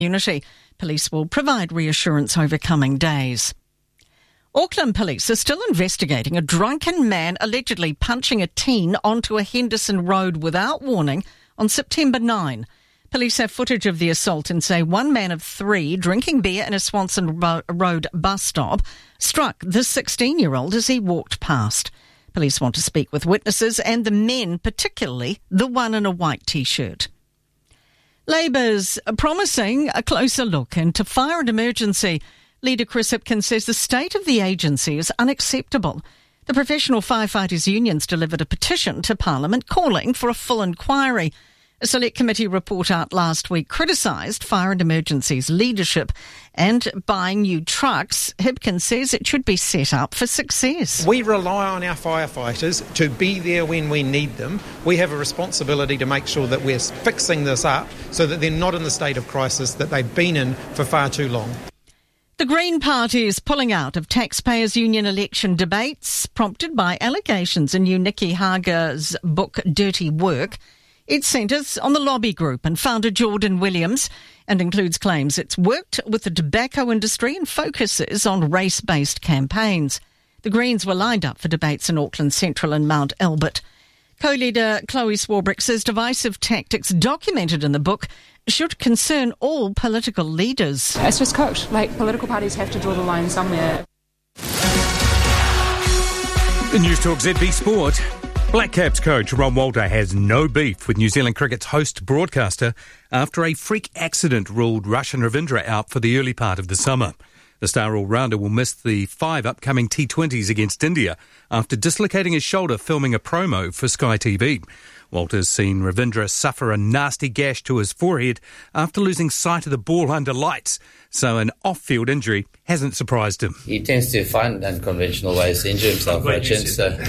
community. Police will provide reassurance over coming days. Auckland police are still investigating a drunken man allegedly punching a teen onto a Henderson road without warning on September 9. Police have footage of the assault and say one man of 3 drinking beer in a Swanson Road bus stop struck the 16-year-old as he walked past. Police want to speak with witnesses and the men, particularly the one in a white T-shirt. Labour's promising a closer look into fire and emergency. Leader Chris Hipkins says the state of the agency is unacceptable. The professional firefighters' unions delivered a petition to Parliament calling for a full inquiry. A select committee report out last week criticised Fire and Emergency's leadership and buying new trucks. Hipkins says it should be set up for success. We rely on our firefighters to be there when we need them. We have a responsibility to make sure that we're fixing this up so that they're not in the state of crisis that they've been in for far too long. The Green Party is pulling out of Taxpayers Union election debates, prompted by allegations in new Nikki Hager's book Dirty Work. It centres on the lobby group and founder Jordan Williams and includes claims it's worked with the tobacco industry and focuses on race-based campaigns. The Greens were lined up for debates in Auckland Central and Mount Albert. Co-leader Chloe Swarbrick says divisive tactics documented in the book should concern all political leaders. It's just cooked. Political parties have to draw the line somewhere. In News Talk ZB Sport, Black Caps coach Ron Walter has no beef with New Zealand cricket's host broadcaster after a freak accident ruled Roshan Ravindra out for the early part of the summer. The star all-rounder will miss the 5 upcoming T20s against India after dislocating his shoulder filming a promo for Sky TV. Walter's seen Ravindra suffer a nasty gash to his forehead after losing sight of the ball under lights, so an off-field injury hasn't surprised him. He tends to find unconventional ways to injure himself, Richard.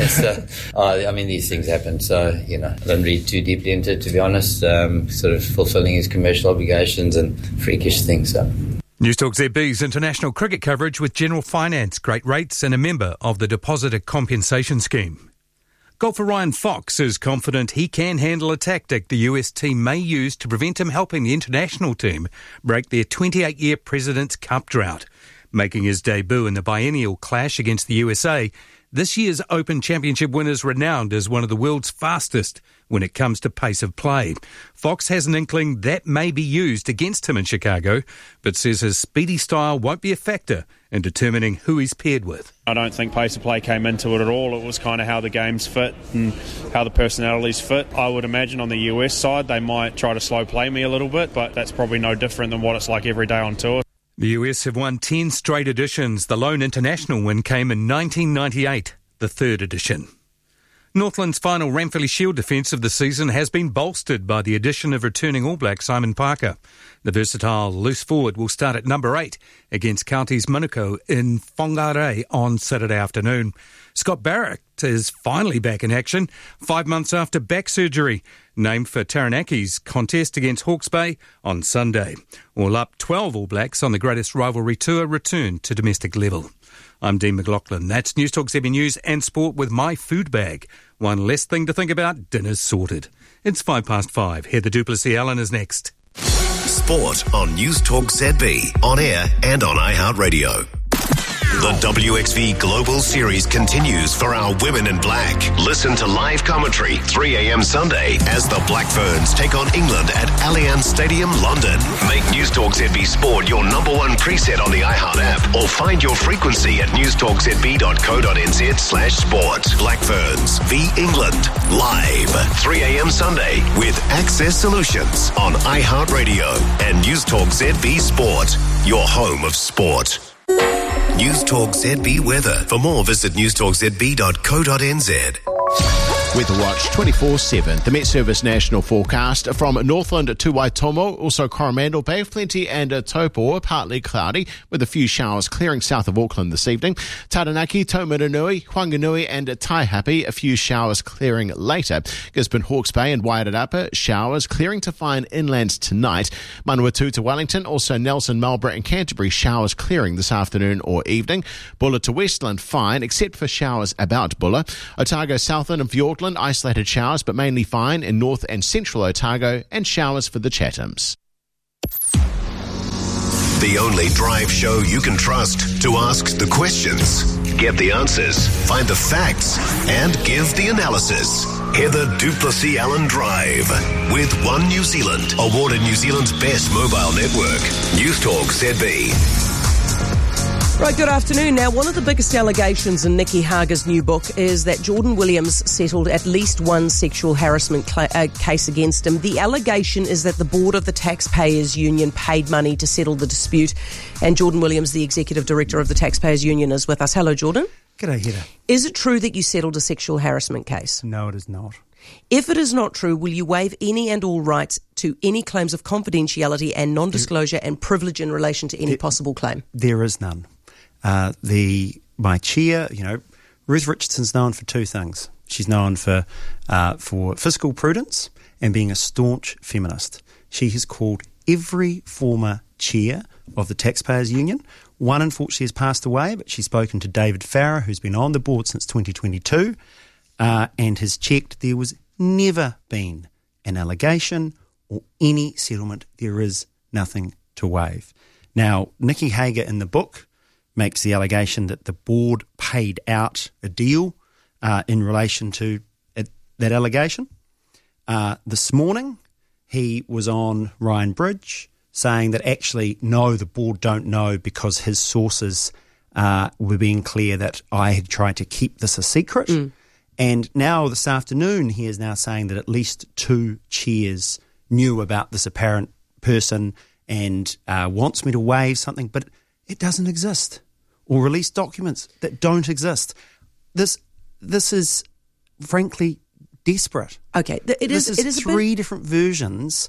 These things happen, so, I don't read too deeply into it, to be honest. Sort of fulfilling his commercial obligations and freakish things. News Talk ZB's international cricket coverage with General Finance, great rates and a member of the Depositor Compensation Scheme. Golfer Ryan Fox is confident he can handle a tactic the US team may use to prevent him helping the international team break their 28-year President's Cup drought. Making his debut in the biennial clash against the USA, this year's Open Championship winner is renowned as one of the world's fastest when it comes to pace of play. Fox has an inkling that may be used against him in Chicago, but says his speedy style won't be a factor in determining who he's paired with. I don't think pace of play came into it at all. It was kind of how the games fit and how the personalities fit. I would imagine on the US side they might try to slow play me a little bit, but that's probably no different than what it's like every day on tour. The US have won 10 straight editions. The lone international win came in 1998, the third edition. Northland's final Ranfurly Shield defence of the season has been bolstered by the addition of returning All Black Simon Parker. The versatile loose forward will start at number 8 against Counties Manukau in Whangarei on Saturday afternoon. Scott Barrett is finally back in action 5 months after back surgery, named for Taranaki's contest against Hawke's Bay on Sunday. All up, 12 All Blacks on the greatest rivalry tour return to domestic level. I'm Dean McLaughlin. That's News Talk ZB News and Sport with my food bag. One less thing to think about, dinner's sorted. It's 5:05. Heather Duplessis-Allen is next. Sport on News Talk ZB, on air and on iHeartRadio. The WXV Global Series continues for our Women in Black. Listen to live commentary 3 a.m. Sunday as the Black Ferns take on England at Allianz Stadium, London. Make News Talk ZB Sport your number one preset on the iHeart app or find your frequency at newstalkzb.co.nz/sport. Black Ferns v England live 3 a.m. Sunday with Access Solutions on iHeartRadio and News Talk ZB Sport, your home of sport. News Talk ZB weather. For more, visit newstalkzb.co.nz. Weather Watch 24/7. The Met Service national forecast from Northland to Waitomo, also Coromandel Bay, Plenty and Taupo, partly cloudy with a few showers clearing south of Auckland this evening. Taranaki, Taumarunui, Whanganui and Taihape, a few showers clearing later. Gisborne, Hawke's Bay and Wairarapa, showers clearing to fine inland tonight. Manawatu to Wellington, also Nelson, Marlborough and Canterbury, showers clearing this afternoon or evening. Bulla to Westland, fine, except for showers about Bulla. Otago, Southland and Fiordland, isolated showers but mainly fine in north and central Otago and showers for the Chathams. The only drive show you can trust to ask the questions, get the answers, find the facts, and give the analysis. Heather Duplessis Allen Drive with One New Zealand, awarded New Zealand's best mobile network. News Talk ZB. Right, good afternoon. Now, one of the biggest allegations in Nikki Hager's new book is that Jordan Williams settled at least one sexual harassment case against him. The allegation is that the board of the Taxpayers Union paid money to settle the dispute, and Jordan Williams, the executive director of the Taxpayers Union, is with us. Hello, Jordan. G'day, Heather. Is it true that you settled a sexual harassment case? No, it is not. If it is not true, will you waive any and all rights to any claims of confidentiality and non-disclosure and privilege in relation to any possible claim? There is none. My chair, Ruth Richardson's known for two things. She's known for fiscal prudence and being a staunch feminist. She has called every former chair of the Taxpayers Union. One, unfortunately, has passed away, but she's spoken to David Farrer, who's been on the board since 2022, and has checked there was never been an allegation or any settlement. There is nothing to waive. Now, Nikki Hager in the book makes the allegation that the board paid out a deal in relation to that allegation. This morning, he was on Ryan Bridge saying that actually, no, the board don't know because his sources were being clear that I had tried to keep this a secret. And now this afternoon, he is now saying that at least two chairs knew about this apparent person and wants me to waive something, but it doesn't exist, or release documents that don't exist. This is frankly desperate. Okay, it is three different versions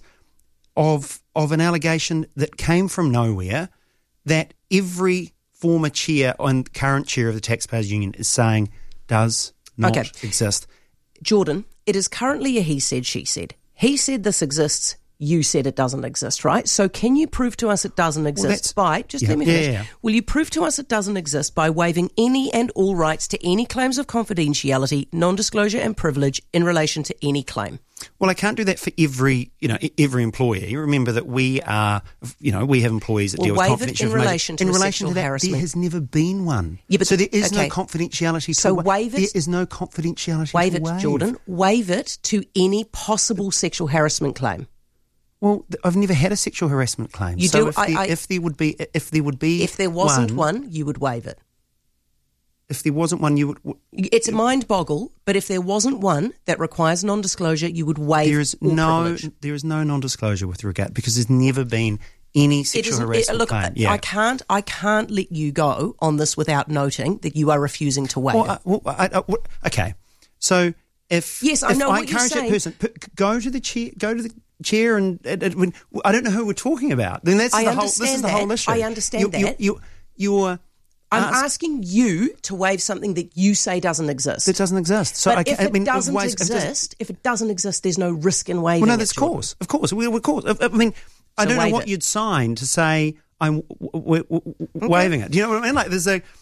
of an allegation that came from nowhere that every former chair and current chair of the Taxpayers Union is saying does not exist. Jordan, it is currently a he said, she said. He said this exists. You said it doesn't exist, right? So can you prove to us it doesn't exist let me finish. Yeah. Will you prove to us it doesn't exist by waiving any and all rights to any claims of confidentiality, non-disclosure and privilege in relation to any claim? Well, I can't do that for every employee. Remember that we have employees that deal with confidentiality. In relation to sexual harassment. There has never been one. Yeah, but so there is no confidentiality. So waive it. There is no confidentiality. Waive it, Jordan. Waive it to any possible sexual harassment claim. Well, I've never had a sexual harassment claim. You so do. If there wasn't one, you would waive it. If there wasn't one, you would. It's a mind boggle. But if there wasn't one that requires non-disclosure, you would waive. There is no non-disclosure with regard because there's never been any sexual harassment claim. Yeah. I can't let you go on this without noting that you are refusing to waive. Okay, so if I know I what you're encourage saying. that person, go to the chair, and I don't know who we're talking about. Then this is the whole issue. I understand that. I'm asking you to waive something that you say doesn't exist. That doesn't exist. So if it doesn't exist, there's no risk in waiving. Well, no, of course. Of course. I mean, I don't know what you'd sign to say I'm waiving it. Do you know what I mean? Like,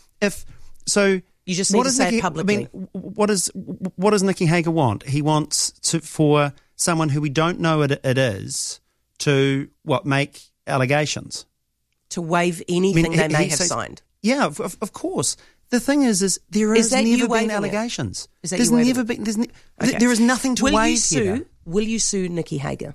you just need to say it publicly. I mean, what does Nikki Hager want? He wants for someone who we don't know it is to make allegations, to waive anything they may have signed. Yeah, of course. The thing is there has never been allegations. There is nothing to waive here. Will you sue Nikki Hager?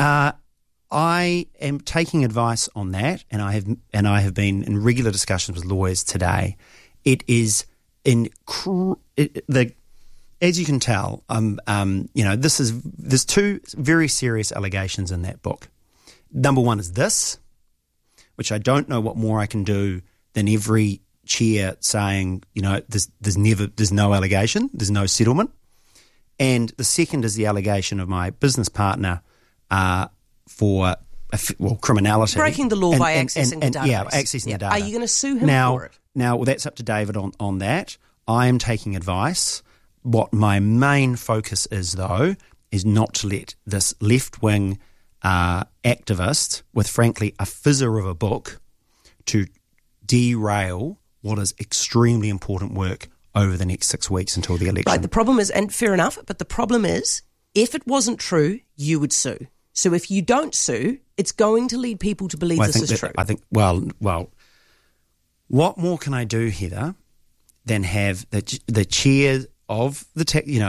I am taking advice on that, and I have been in regular discussions with lawyers today. It is as you can tell, there's two very serious allegations in that book. Number one is this, which I don't know what more I can do than every chair saying, there's no allegation, there's no settlement. And the second is the allegation of my business partner for criminality. Breaking the law by accessing the database. Yeah, accessing the data. Are you going to sue him for it? Now, that's up to David on that. I am taking advice. What my main focus is, though, is not to let this left-wing activist with, frankly, a fizzer of a book to derail what is extremely important work over the next 6 weeks until the election. Right, the problem is, and fair enough, but the problem is, if it wasn't true, you would sue. So if you don't sue, it's going to lead people to believe this is true. I think, well, what more can I do, Heather, than have the chair of the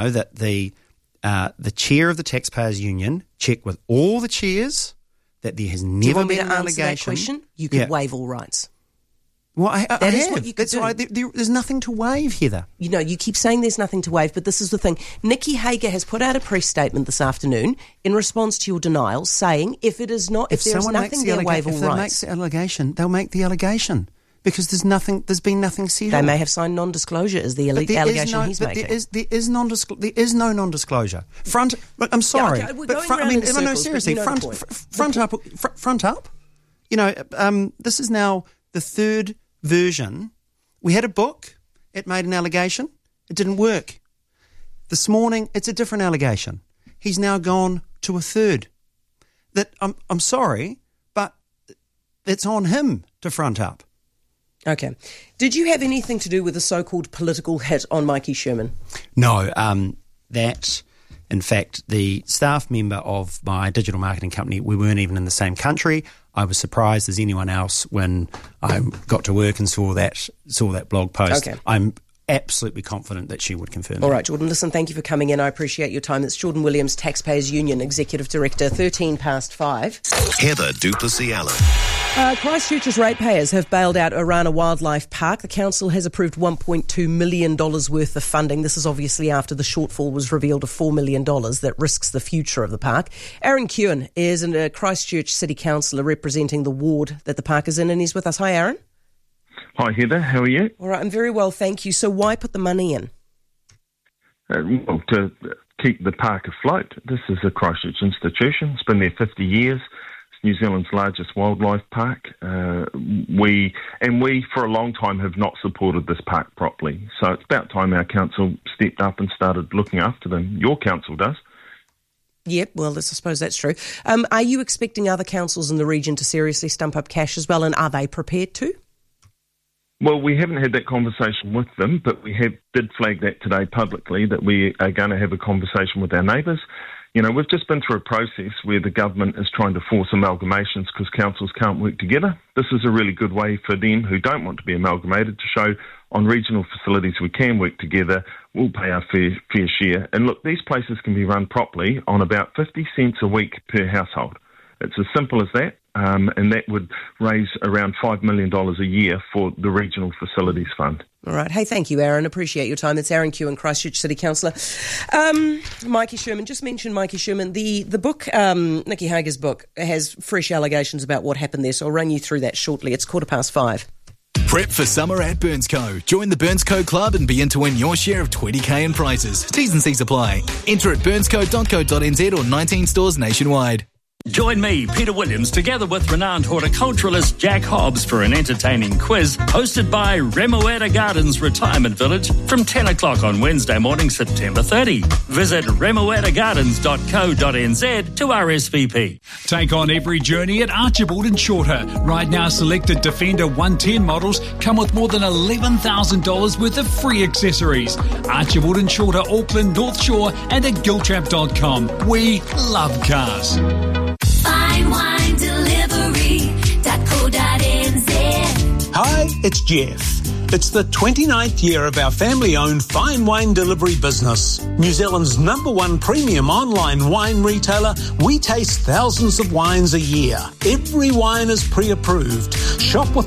the chair of the Taxpayers Union check with all the chairs that there has never been an allegation. That question? You could waive all rights. Well, that is what you could do. Right. There's nothing to waive, Heather. You know, you keep saying there's nothing to waive, but this is the thing. Nikki Hager has put out a press statement this afternoon in response to your denial, saying if there's nothing there, waive all rights. If someone makes the allegation, they'll make the allegation. Because there's been nothing settled. They may have signed non-disclosure is the allegation he's making. There is no non-disclosure. I'm sorry. Yeah, okay, seriously, front up. You know, this is now the third version. We had a book. It made an allegation. It didn't work. This morning, it's a different allegation. He's now gone to a third. That I'm sorry, but it's on him to front up. Okay. Did you have anything to do with the so-called political hit on Mikey Sherman? No. In fact, the staff member of my digital marketing company, we weren't even in the same country. I was surprised as anyone else when I got to work and saw that blog post. Okay. I'm absolutely confident that she would confirm All right, Jordan, listen, thank you for coming in. I appreciate your time. It's Jordan Williams, Taxpayers Union Executive Director, 5:13. Heather Duplessis-Allen. Christchurch's ratepayers have bailed out Orana Wildlife Park. The council has approved $1.2 million worth of funding. This is obviously after the shortfall was revealed of $4 million that risks the future of the park. Aaron Kewen is a Christchurch City Councillor representing the ward that the park is in, and he's with us. Hi, Aaron. Hi, Heather. How are you? All right, I'm very well, thank you. So why put the money in? To keep the park afloat. This is a Christchurch institution. It's been there 50 years. It's New Zealand's largest wildlife park. We for a long time have not supported this park properly. So it's about time our council stepped up and started looking after them. Your council does. Yep, well, I suppose that's true. Are you expecting other councils in the region to seriously stump up cash as well, and are they prepared to? Well, we haven't had that conversation with them, but we did flag that today publicly, that we are going to have a conversation with our neighbours. You know, we've just been through a process where the government is trying to force amalgamations because councils can't work together. This is a really good way for them who don't want to be amalgamated to show on regional facilities we can work together, we'll pay our fair share. And look, these places can be run properly on about 50 cents a week per household. It's as simple as that. And that would raise around $5 million a year for the Regional Facilities Fund. All right. Hey, thank you, Aaron. Appreciate your time. It's Aaron Kewen, Christchurch City Councillor. Mikey Sherman, just mentioned Mikey Sherman. The book, Nikki Hager's book, has fresh allegations about what happened there, so I'll run you through that shortly. It's 5:15. Prep for summer at BurnsCo. Join the BurnsCo Club and be in to win your share of $20,000 in prizes. T's and C's apply. Enter at burnsco.co.nz or 19 stores nationwide. Join me, Peter Williams, together with renowned horticulturalist Jack Hobbs for an entertaining quiz hosted by Remuera Gardens Retirement Village from 10 o'clock on Wednesday morning, September 30. Visit remueragardens.co.nz to RSVP. Take on every journey at Archibald and Shorter. Right now, selected Defender 110 models come with more than $11,000 worth of free accessories. Archibald and Shorter, Auckland, North Shore and at giltrap.com. We love cars. FineWineDelivery.co.nz. Hi, it's Jeff. It's the 29th year of our family-owned fine wine delivery business. New Zealand's #1 premium online wine retailer, we taste thousands of wines a year. Every wine is pre-approved. Shop with